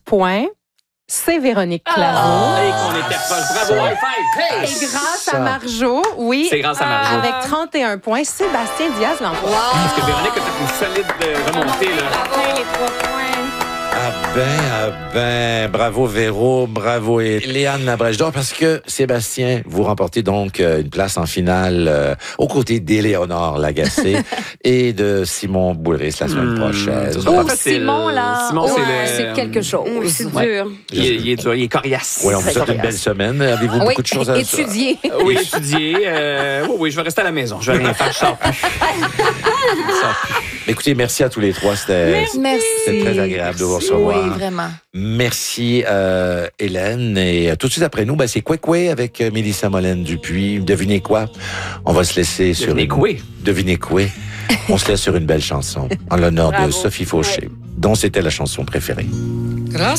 points, c'est Véronique Claveau. Et qu'on était proche. Bravo, high five! Hey! Et grâce à Marjo, oui. C'est grâce à Marjo. Avec 31 points, Sébastien Diaz l'emporte. Parce que Véronique a fait une solide remontée, là. Bravo, les 3 points. Bravo Véro, bravo et Léane Labrèche d'Or, parce que Sébastien, vous remportez donc une place en finale aux côtés d'Éléonore Lagacé et de Simon Boulris la semaine prochaine. Oh, Simon, là. Simon, c'est quelque chose. C'est dur. Il est dur, il est coriace. Oui, on vous souhaite une belle semaine. Avez-vous beaucoup de choses à étudier. Oui, étudier. Oui, je vais rester à la maison. Je vais rien faire, je sors plus. Écoutez, merci à tous les trois. C'était très agréable de vous recevoir. Oui, vraiment. Merci Hélène. Et tout de suite après nous, c'est Kwekwe avec Mélissa Molène-Dupuis. Devinez quoi? On va se laisser sur Devinez quoi? On se laisse sur une belle chanson en l'honneur de Sophie Fauché, dont c'était la chanson préférée. Grâce